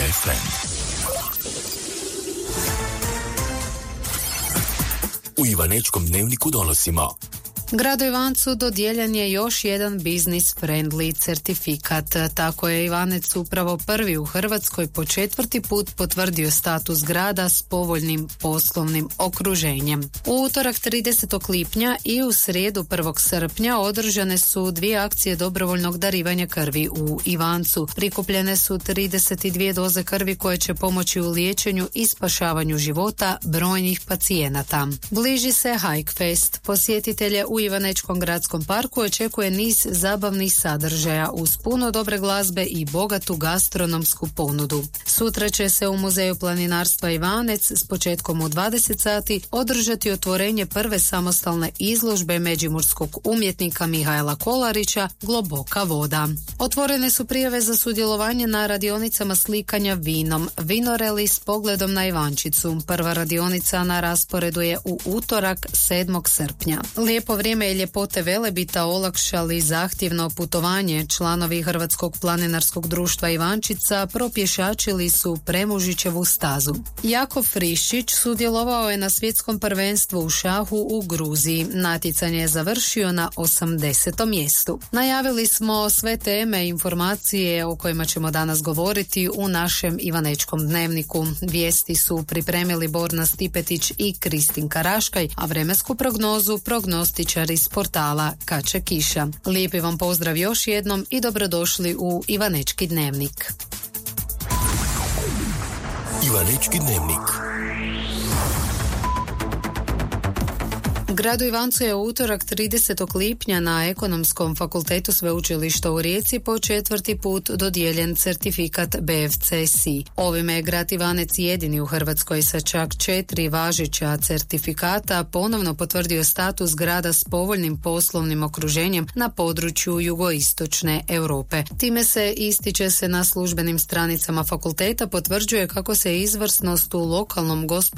FM. U Ivanečkom dnevniku donosimo: Gradu Ivancu dodijeljen je još jedan business friendly certifikat. Tako je Ivanec upravo prvi u Hrvatskoj po 4. put potvrdio status grada s povoljnim poslovnim okruženjem. U utorak 30. lipnja i u srijedu 1. srpnja održane su 2 akcije dobrovoljnog darivanja krvi u Ivancu. Prikupljene su 32 doze krvi koje će pomoći u liječenju i spašavanju života brojnih pacijenata. Bliži se Hike Fest. Posjetitelje u Ivanečkom gradskom parku očekuje niz zabavnih sadržaja uz puno dobre glazbe i bogatu gastronomsku ponudu. Sutra će se u Muzeju planinarstva Ivanec s početkom u 20 sati održati otvorenje prve samostalne izložbe međimurskog umjetnika Mihajla Kolarića Globoka voda. Otvorene su prijave za sudjelovanje na radionicama slikanja vinom, Vinoreli s pogledom na Ivančicu. Prva radionica na rasporedu je u utorak 7. srpnja. Lijepo vrijeme i ljepote Velebita olakšali zahtjevno putovanje. Članovi Hrvatskog planinarskog društva Ivančica propješačili su Premužićevu stazu. Jakov Friščić sudjelovao je na svjetskom prvenstvu u šahu u Gruziji. Natjecanje je završio na 80. mjestu. Najavili smo sve teme i informacije o kojima ćemo danas govoriti u našem Ivanečkom dnevniku. Vijesti su pripremili Borna Stipetić i Kristinka Raškaj, a vremensku prognozu prognostičari iz portala Kače kiša. Lijepi vam pozdrav još jednom i dobrodošli u Ivanečki dnevnik. Ivanečki dnevnik. Gradu Ivancu je u utorak 30. lipnja na Ekonomskom fakultetu Sveučilišta u Rijeci po 4. put dodijeljen certifikat BFCC. Ovime je grad Ivanec jedini u Hrvatskoj sa čak 4 važeća certifikata ponovno potvrdio status grada s povoljnim poslovnim okruženjem na području jugoistočne Europe. Time se, ističe se na službenim stranicama fakulteta, potvrđuje kako se izvrsnost u lokalnom gospodarskom